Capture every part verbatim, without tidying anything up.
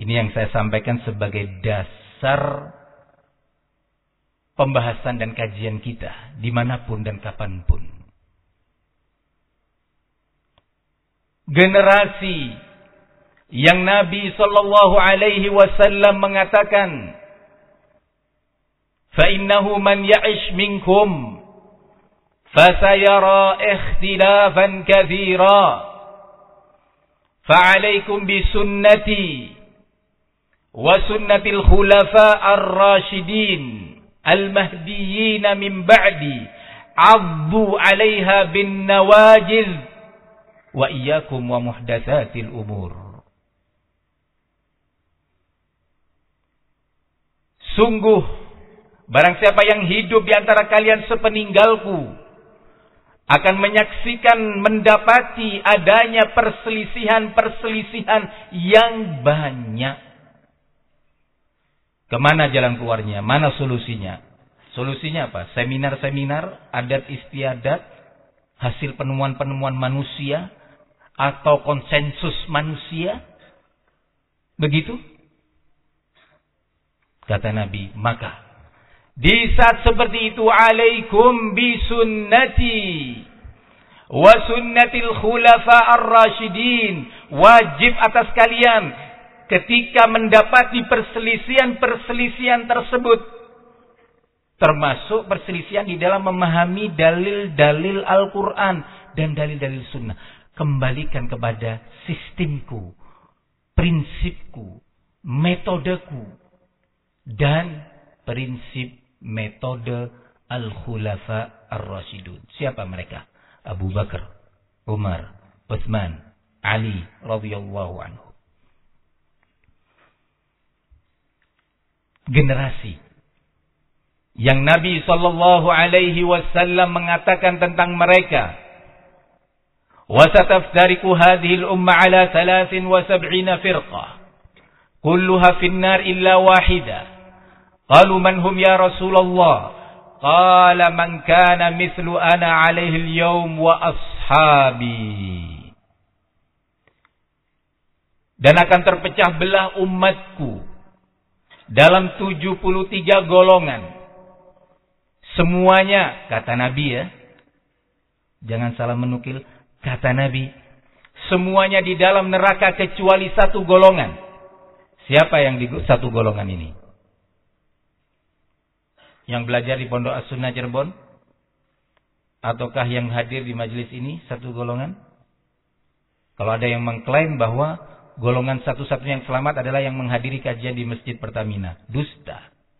Ini yang saya sampaikan sebagai dasar pembahasan dan kajian kita dimanapun dan kapanpun. Generasi yang Nabi Sallallahu Alaihi Wasallam mengatakan, فَإِنَّهُ مَنْ يَعِشْ مِنْكُمْ فَسَيَرَى اخْتِلَافًا كَثِيرًا فَعَلَيْكُمْ بِسُنَّتِي وَسُنَّةِ الْخُلَفَاءِ الرَّاشِدِينَ الْمَهْدِيِّينَ مِنْ بَعْدِي عَضُّوا عَلَيْهَا بِالنَّوَاجِذِ وَإِيَّاكُمْ وَمُحْدَثَاتِ الْأُمُورِ. Sungguh, barang siapa yang hidup di antara kalian sepeninggalku akan menyaksikan, mendapati adanya perselisihan-perselisihan yang banyak. Kemana jalan keluarnya? Mana solusinya? Solusinya apa? Seminar-seminar, adat istiadat, hasil penemuan-penemuan manusia, atau konsensus manusia? Begitu? Kata Nabi, maka di saat seperti itu, alaikum bisunnati wa sunnatil khulafa ar-rasyidin. Wajib atas kalian ketika mendapati perselisihan-perselisihan tersebut, termasuk perselisihan di dalam memahami dalil-dalil Al-Quran dan dalil-dalil sunnah, kembalikan kepada sistemku, prinsipku, metodeku, dan prinsip metode Al-Khulafa Ar-Rasyidun. Siapa mereka? Abu Bakar, Umar, Utsman, Ali radhiyallahu anhu. Generasi yang Nabi sallallahu alaihi wasallam mengatakan tentang mereka, wa sataftariqu hadhihi al-umma ala thalathin wa sab'ina firqah kulluha fin nar illa wahidah. Qalu man hum ya Rasulullah? Qala man kana mithlu ana alaihi al-yawm wa ashabi. Dan akan terpecah belah umatku dalam tujuh puluh tiga golongan. Semuanya, kata Nabi ya, jangan salah menukil, kata Nabi, semuanya di dalam neraka kecuali satu golongan. Siapa yang di satu golongan ini? Yang belajar di Pondok As-Sunnah Cirebon? Ataukah yang hadir di majelis ini satu golongan? Kalau ada yang mengklaim bahwa golongan satu-satunya yang selamat adalah yang menghadiri kajian di Masjid Pertamina, dusta.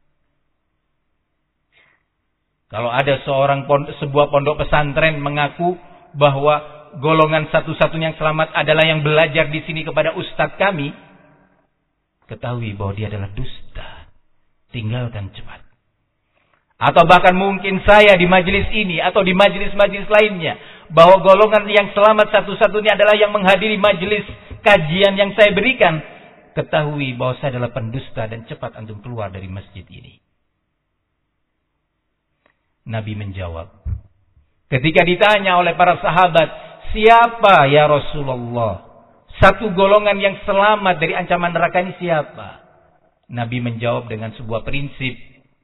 Kalau ada seorang pondok, sebuah pondok pesantren mengaku bahwa golongan satu-satunya yang selamat adalah yang belajar di sini kepada ustadz kami, ketahui bahwa dia adalah dusta. Tinggalkan cepat. Atau bahkan mungkin saya di majelis ini atau di majelis-majelis lainnya, bahwa golongan yang selamat satu-satunya adalah yang menghadiri majelis kajian yang saya berikan, ketahui bahwa saya adalah pendusta dan cepat antum keluar dari masjid ini. Nabi menjawab, ketika ditanya oleh para sahabat, siapa ya Rasulullah satu golongan yang selamat dari ancaman neraka ini siapa? Nabi menjawab dengan sebuah prinsip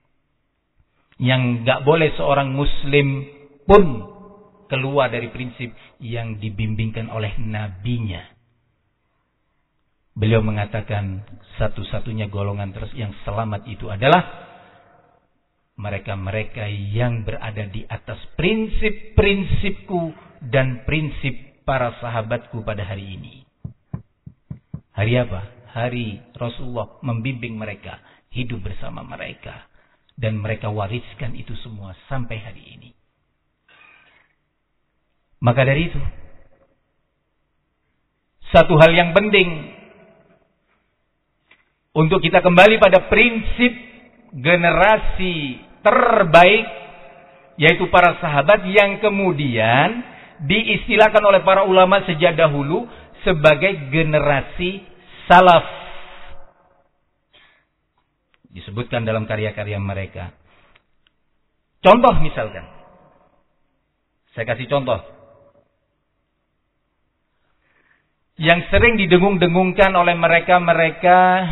yang gak boleh seorang muslim pun keluar dari prinsip yang dibimbingkan oleh nabinya. Beliau mengatakan satu-satunya golongan terus yang selamat itu adalah mereka-mereka yang berada di atas prinsip-prinsipku dan prinsip para sahabatku pada hari ini. Hari apa? Hari Rasulullah membimbing mereka, hidup bersama mereka. Dan mereka wariskan itu semua sampai hari ini. Maka dari itu, satu hal yang penting untuk kita kembali pada prinsip generasi terbaik, yaitu para sahabat yang kemudian diistilahkan oleh para ulama sejak dahulu sebagai generasi salaf. Disebutkan dalam karya-karya mereka. Contoh misalkan. Saya kasih contoh. Yang sering didengung-dengungkan oleh mereka-mereka